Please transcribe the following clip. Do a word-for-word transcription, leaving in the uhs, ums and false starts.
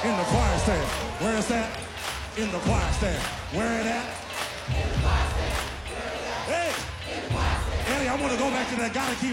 In the choir stand. Where is that? In the choir stand. Where it at? Hey! Eddie, I want to go back to that. Gotta keep